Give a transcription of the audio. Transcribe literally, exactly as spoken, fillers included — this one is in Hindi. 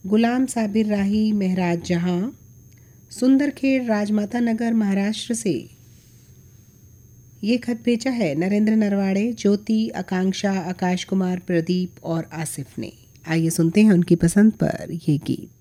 गुलाम साबिर राही महराज जहां, सुंदरखेड़ राजमाता नगर महाराष्ट्र से ये खत भेजा है नरेंद्र नरवाड़े, ज्योति, आकांक्षा, आकाश कुमार, प्रदीप और आसिफ ने। आइए सुनते हैं उनकी पसंद पर ये गीत।